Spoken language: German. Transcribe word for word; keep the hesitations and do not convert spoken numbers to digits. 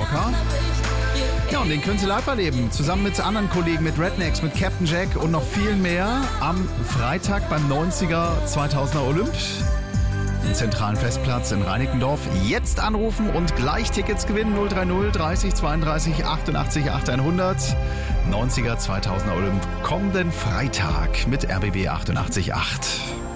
Mallorca. Ja, und den können Sie live erleben, zusammen mit anderen Kollegen, mit Rednecks, mit Captain Jack und noch viel mehr am Freitag beim neunziger zweitausender Olymp. Im zentralen Festplatz in Reinickendorf. Jetzt anrufen und gleich Tickets gewinnen. null drei null dreißig zweiunddreißig achtundachtzig achthundert. neunziger zweitausender Olymp kommenden Freitag mit R B B achtundachtzig Komma acht.